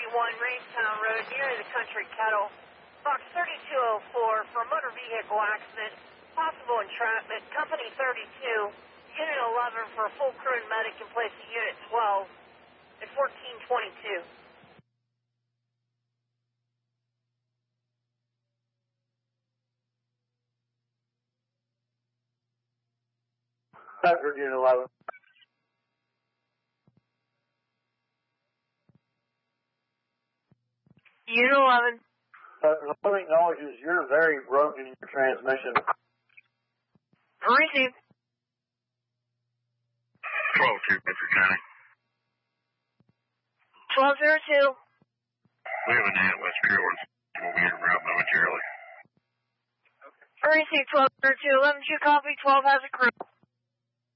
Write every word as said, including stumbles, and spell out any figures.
one, Rangetown Road, near the Country Kettle. Box thirty-two oh four for motor vehicle accident, possible entrapment. Company thirty-two, Unit eleven for a full crew and medic in place of Unit twelve at fourteen twenty-two. Bedford, Unit eleven. Unit eleven. Uh, eleven acknowledges you're very broken in your transmission. Received. twelve two, Bedford County. twelve oh two. We have a man at West Pier one. We'll be en route momentarily. Received twelve oh two. eleven two copy. twelve has a crew.